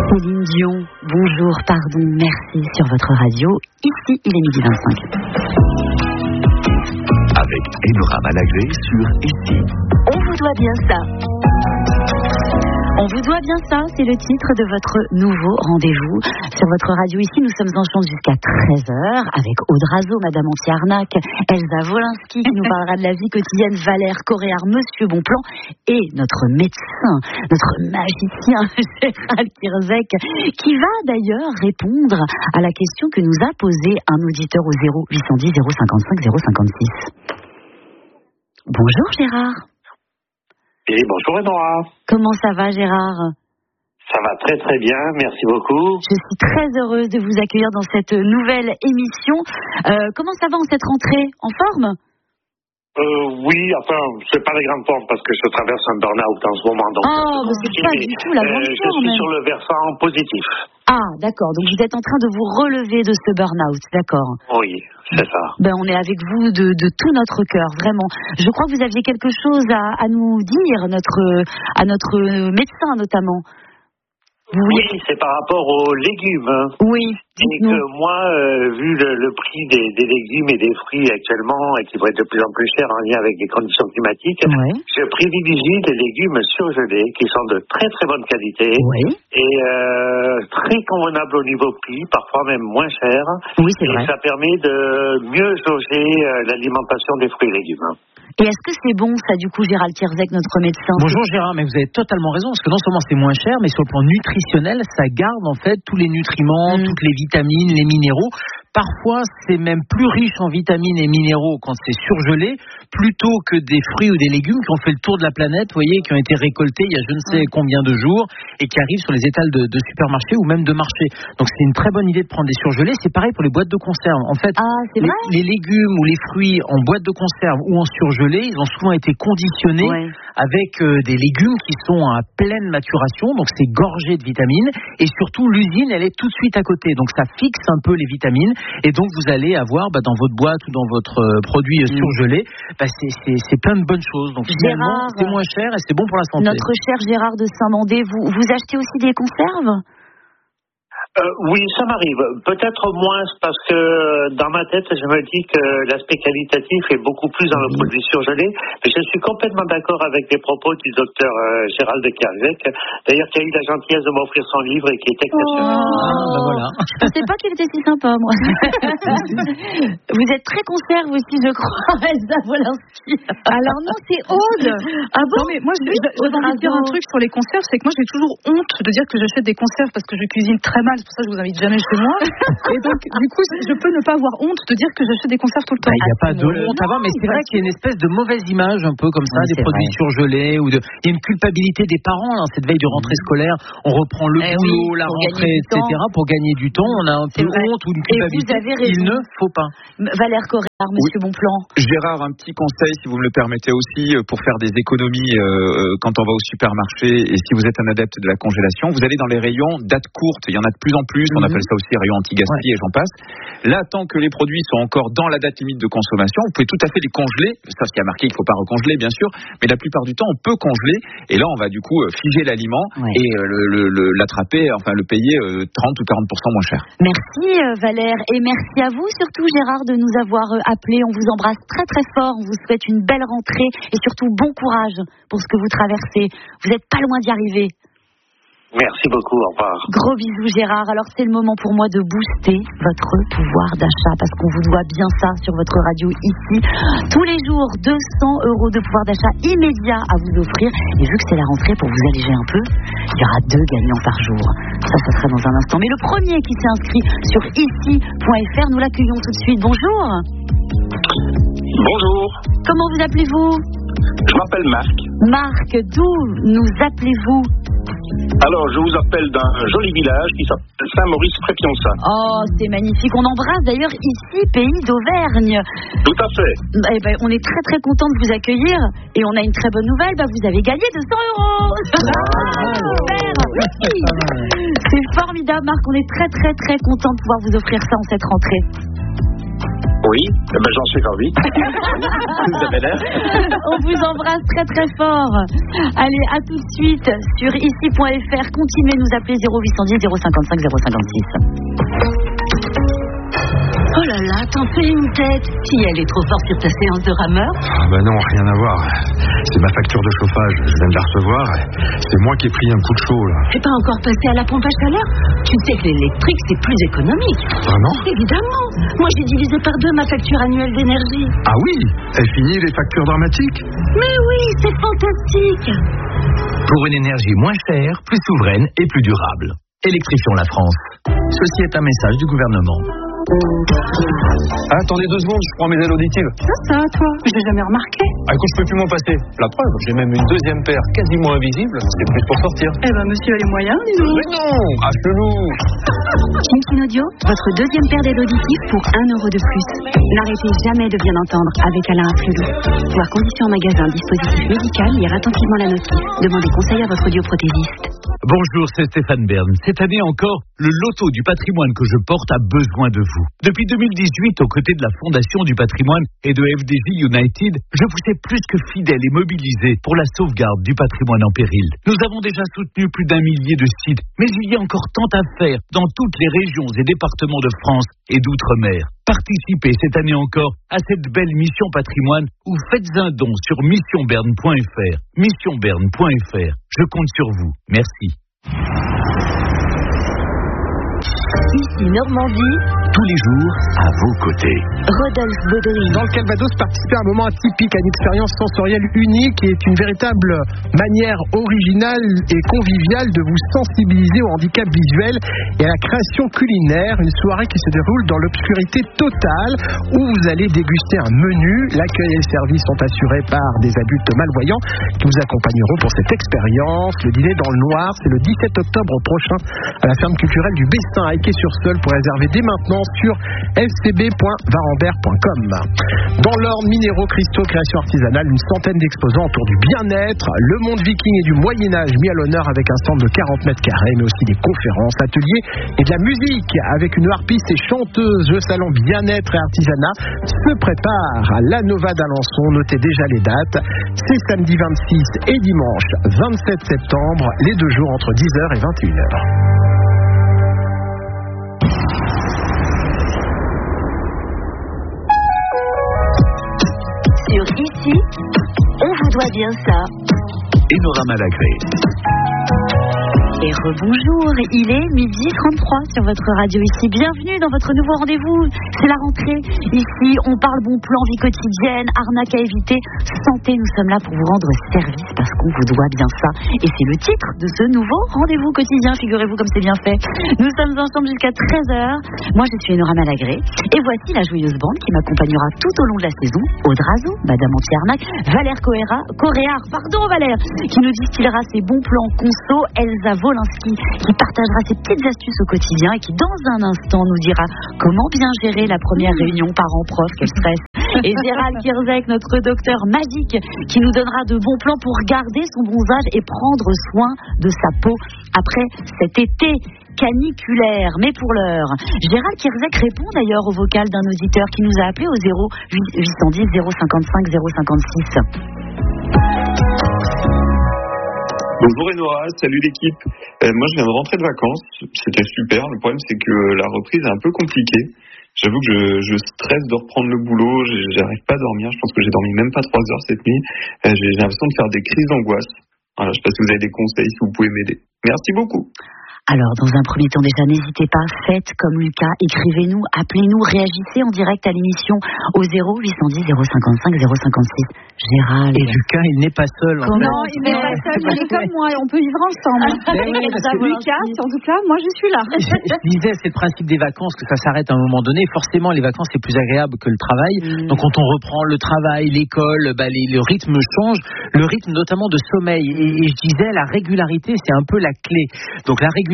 Céline Dion, bonjour, pardon, merci sur votre radio. Ici, il est midi 25. Avec Enora Malagré sur Ici. On vous doit bien ça. On vous doit bien ça, c'est le titre de votre nouveau rendez-vous sur votre radio. Ici, nous sommes ensemble jusqu'à 13h avec Aude Razo, Madame Anti-Arnaque, Elsa Wolinski qui nous parlera de la vie quotidienne, Valère Coréard, Monsieur Bonplan et notre médecin, notre magicien Gérald Kierzek qui va d'ailleurs répondre à la question que nous a posée un auditeur au 0810 055 056. Bonjour Gérard. Et bonjour Enora. Comment ça va Gérard ? Ça va très très bien, merci beaucoup. Je suis très heureuse de vous accueillir dans cette nouvelle émission. Comment ça va en cette rentrée ? En forme ? Oui, enfin, c'est pas la grande forme parce que je traverse un burn-out en ce moment. Donc mais c'est pas du tout la grande forme. Je suis sur le versant positif. Ah, d'accord. Donc vous êtes en train de vous relever de ce burn-out, d'accord ? Oui, c'est ça. On est avec vous de tout notre cœur, vraiment. Je crois que vous aviez quelque chose à nous dire, à notre médecin notamment. Oui, c'est par rapport aux légumes. Oui. Et que moi, vu le prix des légumes et des fruits actuellement, et qui vont être de plus en plus chers en lien avec les conditions climatiques, je privilégie des légumes surgelés qui sont de très très bonne qualité et très convenables au niveau prix, parfois même moins chers. Oui, c'est vrai. Et ça permet de mieux jauger l'alimentation des fruits et légumes. Et est-ce que c'est bon, ça, du coup, Gérald Kierzek, notre médecin ? Bonjour Gérard, mais vous avez totalement raison, parce que non seulement c'est moins cher, mais sur le plan nutritionnel, ça garde en fait tous les nutriments, toutes les vitamines, les minéraux. Parfois, c'est même plus riche en vitamines et minéraux quand c'est surgelé, plutôt que des fruits ou des légumes qui ont fait le tour de la planète, vous voyez, qui ont été récoltés il y a je ne sais combien de jours et qui arrivent sur les étals de supermarchés ou même de marchés. Donc c'est une très bonne idée de prendre des surgelés. C'est pareil pour les boîtes de conserve. En fait, les légumes ou les fruits en boîte de conserve ou en surgelé, ils ont souvent été conditionnés avec des légumes qui sont à pleine maturation, donc c'est gorgé de vitamines, et surtout l'usine elle est tout de suite à côté, donc ça fixe un peu les vitamines, et donc vous allez avoir dans votre boîte ou dans votre produit surgelé, c'est plein de bonnes choses, donc finalement c'est moins cher et c'est bon pour la santé. Notre cher Gérard de Saint-Mandé, vous achetez aussi des conserves ? Oui, ça m'arrive. Peut-être moins parce que dans ma tête, je me dis que l'aspect qualitatif est beaucoup plus dans le produit surgelé. Mais je suis complètement d'accord avec les propos du docteur Gérald Kierzek, d'ailleurs qui a eu la gentillesse de m'offrir son livre et qui est exceptionnel. Voilà. Je pensais pas qu'il était si sympa, moi. Vous êtes très conserve aussi, je crois, Elsa Wolinski. Alors non, c'est Aude. Ah bon ? Non, mais moi, je vais vous dire un truc sur les conserves, c'est que moi, j'ai toujours honte de dire que j'achète des conserves parce que je cuisine très mal. C'est pour ça que je vous invite jamais chez moi. Et donc, du coup, je peux ne pas avoir honte de dire que j'achète des conserves tout le temps. Il n'y a pas de honte à avoir, mais c'est vrai qu'il y a une espèce de mauvaise image, un peu comme ça, des produits surgelés. Il y a une culpabilité des parents, cette veille de rentrée scolaire. On reprend le boulot, la rentrée, etc. Pour gagner du temps. On a un peu honte ou une culpabilité. Et vous avez raison. Il ne faut pas. Valère Coréard, Monsieur Bonplan. Gérard, un petit conseil, si vous me le permettez aussi, pour faire des économies quand on va au supermarché, et si vous êtes un adepte de la congélation, vous allez dans les rayons dates courtes. Il y en a de plus en plus, on appelle ça aussi rayon anti-gaspi et j'en passe. Là, tant que les produits sont encore dans la date limite de consommation, vous pouvez tout à fait les congeler, sauf qu'il y a marqué qu'il ne faut pas recongeler, bien sûr, mais la plupart du temps, on peut congeler, et là, on va du coup figer l'aliment et l'attraper, enfin le payer 30 ou 40% moins cher. Merci Valère, et merci à vous surtout Gérard de nous avoir appelés. On vous embrasse très très fort, on vous souhaite une belle rentrée et surtout bon courage pour ce que vous traversez. Vous n'êtes pas loin d'y arriver. Merci beaucoup, au revoir. Gros bisous Gérard. Alors c'est le moment pour moi de booster votre pouvoir d'achat parce qu'on vous doit bien ça sur votre radio ici. Tous les jours, 200 € de pouvoir d'achat immédiat à vous offrir. Et vu que c'est la rentrée, pour vous alléger un peu, il y aura 2 gagnants par jour. Ça sera dans un instant. Mais le premier qui s'est inscrit sur ici.fr, nous l'accueillons tout de suite. Bonjour. Bonjour. Comment vous appelez-vous ? Je m'appelle Marc. Marc, d'où nous appelez-vous ? Alors, je vous appelle d'un joli village qui s'appelle Saint-Maurice-Pré-Pionça. Oh, c'est magnifique. On embrasse d'ailleurs ici, pays d'Auvergne. Tout à fait. On est très très content de vous accueillir. Et on a une très bonne nouvelle, vous avez gagné 200 €. Super. C'est formidable, Marc. On est très très très content de pouvoir vous offrir ça en cette rentrée. Oui, j'en suis ravi. Vous avez l'air. On vous embrasse très très fort. Allez, à tout de suite sur ici.fr. Continuez de nous appeler 0810 055 056. Oh là là, t'en fais une tête. Si elle est trop forte sur ta séance de rameur. Non, rien à voir. C'est ma facture de chauffage, je viens de la recevoir. C'est moi qui ai pris un coup de chaud là. T'es pas encore passé à la pompe à chaleur? Tu sais que l'électrique c'est plus économique. Vraiment? Évidemment. Moi j'ai divisé par 2 ma facture annuelle d'énergie. Ah oui? Elle finit les factures dramatiques? Mais oui, c'est fantastique. Pour une énergie moins chère, plus souveraine et plus durable. Électrifions la France. Ceci est un message du gouvernement. Attendez 2 secondes, je prends mes ailes auditives. Ça, toi, je l'ai jamais remarqué. Écoute, je peux plus m'en passer. La preuve, j'ai même une 2e paire quasiment invisible. C'est plus pour sortir. Monsieur a les moyens, dis donc. Mais non, à chelou. Kinkin Audio, votre 2e paire d'aides auditives pour 1 euro de plus. N'arrêtez jamais de bien entendre avec Alain Afflelou. Voir conditions en magasin, dispositif médical, lire attentivement la notice. Demandez conseil à votre audioprothésiste. Bonjour, c'est Stéphane Bern. Cette année encore, le loto du patrimoine que je porte a besoin de vous. Depuis 2018, aux côtés de la Fondation du patrimoine et de FDJ United, je vous ai plus que fidèle et mobilisé pour la sauvegarde du patrimoine en péril. Nous avons déjà soutenu plus d'1 millier de sites, mais il y a encore tant à faire dans toutes les régions et départements de France et d'outre-mer. Participez cette année encore à cette belle mission patrimoine ou faites un don sur missionberne.fr. Missionberne.fr. Je compte sur vous. Merci. Ici Normandie, Tous les jours, à vos côtés. Rodolphe Baudry. Dans le Calvados, participer à un moment atypique, à une expérience sensorielle unique et est une véritable manière originale et conviviale de vous sensibiliser au handicap visuel et à la création culinaire. Une soirée qui se déroule dans l'obscurité totale où vous allez déguster un menu. L'accueil et le service sont assurés par des adultes malvoyants qui vous accompagneront pour cette expérience. Le dîner dans le noir, c'est le 17 octobre prochain à la ferme culturelle du Bessin à Équay-sur-Seul. Pour réserver dès maintenant sur fcb.varambert.com. Dans l'ordre minéraux, cristaux, création artisanale, une centaine d'exposants autour du bien-être, le monde viking et du Moyen-Âge mis à l'honneur avec un stand de 40 mètres carrés, mais aussi des conférences, ateliers et de la musique avec une harpiste et chanteuse. Le salon bien-être et artisanat se prépare à la Nova d'Alençon. Notez déjà les dates. C'est samedi 26 et dimanche 27 septembre, les 2 jours entre 10h et 21h. Sur Ici, on vous doit bien ça. Enora Malagré. Et rebonjour, il est 12h33 sur votre radio ici. Bienvenue dans votre nouveau rendez-vous. C'est la rentrée. Ici, on parle bon plan, vie quotidienne, arnaque à éviter, santé. Nous sommes là pour vous rendre service parce qu'on vous doit bien ça. Et c'est le titre de ce nouveau rendez-vous quotidien. Figurez-vous comme c'est bien fait. Nous sommes ensemble jusqu'à 13h. Moi, je suis Enora Malagré. Et voici la joyeuse bande qui m'accompagnera tout au long de la saison. Aude Razo, Madame Anti-Arnaque, Valère Coréard, Valère, qui nous distillera ses bons plans conso, Elsa Wolinski, qui partagera ses petites astuces au quotidien et qui, dans un instant, nous dira comment bien gérer la première réunion parents-prof, quel stress. Et Gérald Kierzek, notre docteur magique, qui nous donnera de bons plans pour garder son bronzage et prendre soin de sa peau après cet été caniculaire. Mais pour l'heure, Gérald Kierzek répond d'ailleurs au vocal d'un auditeur qui nous a appelé au 0810 055 056. Bonjour Enora, salut l'équipe. Moi je viens de rentrer de vacances, c'était super. Le problème c'est que la reprise est un peu compliquée. J'avoue que je stresse de reprendre le boulot, j'arrive pas à dormir, je pense que j'ai dormi même pas 3 heures cette nuit. J'ai l'impression de faire des crises d'angoisse. Voilà, je sais pas si vous avez des conseils, si vous pouvez m'aider. Merci beaucoup. Alors, dans un premier temps, déjà, n'hésitez pas, faites comme Lucas, écrivez-nous, appelez-nous, réagissez en direct à l'émission au 0810 055 056. Gérald. Et Lucas, il n'est pas seul. Non, il n'est pas seul, il est comme moi et on peut vivre ensemble. Lucas, en tout cas, moi je suis là. Je disais, c'est le principe des vacances, que ça s'arrête à un moment donné. Forcément, les vacances, c'est plus agréable que le travail. Donc, quand on reprend le travail, l'école, le rythme change, le rythme notamment de sommeil. Et je disais, la régularité, c'est un peu la clé. Donc, la régularité,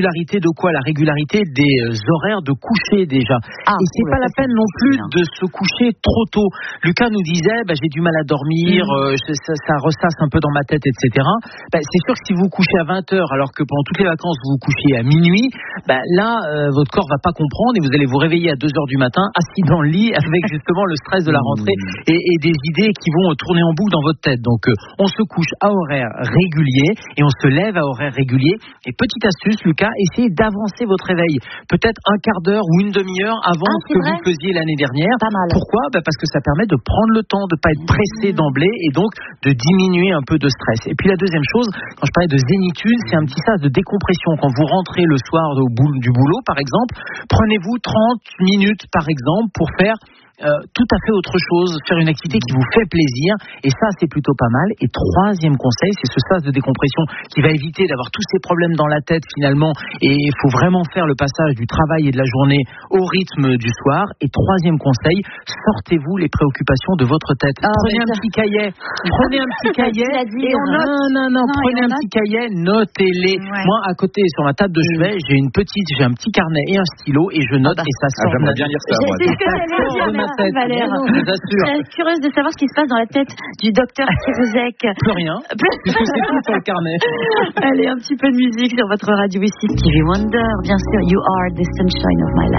régularité de quoi? La régularité des horaires de coucher déjà. Et c'est pas la peine non plus de se coucher trop tôt. Lucas nous disait, j'ai du mal à dormir, ça ressasse un peu dans ma tête, etc. C'est sûr que si vous couchez à 20h alors que pendant toutes les vacances vous vous couchiez à minuit, votre corps va pas comprendre et vous allez vous réveiller à 2h du matin assis dans le lit avec justement le stress de la rentrée et des idées qui vont tourner en boucle dans votre tête. Donc on se couche à horaire régulier et on se lève à horaire régulier. Et petite astuce, Lucas, essayez d'avancer votre réveil. Peut-être un quart d'heure ou une demi-heure avant ce que vous faisiez l'année dernière. Pourquoi? Parce que ça permet de prendre le temps, de pas être pressé d'emblée et donc de diminuer un peu de stress. Et puis la deuxième chose, quand je parlais de zénitude, c'est un petit sas de décompression. Quand vous rentrez le soir du boulot, par exemple, prenez-vous 30 minutes, par exemple, pour faire tout à fait autre chose, faire une activité qui vous fait plaisir, et ça c'est plutôt pas mal. Et troisième conseil, c'est ce sas de décompression qui va éviter d'avoir tous ces problèmes dans la tête finalement, et il faut vraiment faire le passage du travail et de la journée au rythme du soir. Et troisième conseil, sortez-vous les préoccupations de votre tête. Prenez un petit cahier et on note. Prenez un petit cahier, notez-les. Moi à côé sur ma table de chevet, j'ai un petit carnet et un stylo et je note et ça sort. J'aimerais bien lire ça moi. Valère. Je suis curieuse de savoir ce qui se passe dans la tête du docteur Kiruzek. Plus rien, puisque c'est tout sur le carnet. Allez, un petit peu de musique sur votre radio ici. Stevie Wonder, bien sûr. You are the sunshine of my life.